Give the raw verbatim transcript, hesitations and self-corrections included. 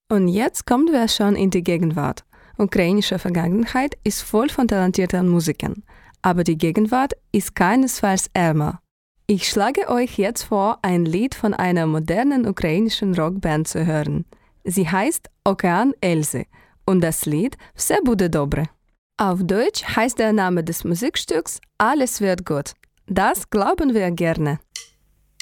Und jetzt kommen wir schon in die Gegenwart. Ukrainische Vergangenheit ist voll von talentierten Musikern, aber die Gegenwart ist keinesfalls ärmer. Ich schlage euch jetzt vor, ein Lied von einer modernen ukrainischen Rockband zu hören. Sie heißt Okean Elzy und das Lied Все буде добре. Auf Deutsch heißt der Name des Musikstücks Alles wird gut. Das glauben wir gerne.